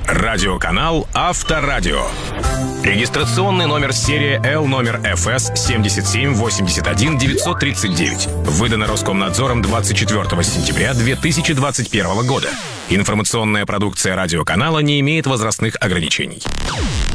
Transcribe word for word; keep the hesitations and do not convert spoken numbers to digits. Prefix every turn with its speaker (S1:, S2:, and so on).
S1: Радиоканал Авторадио. Регистрационный номер серия Л номер эф эс семьдесят семь восемьдесят один девятьсот тридцать девять. Выдано Роскомнадзором двадцать четвёртого сентября две тысячи двадцать первого года. Информационная продукция радиоканала не имеет возрастных ограничений.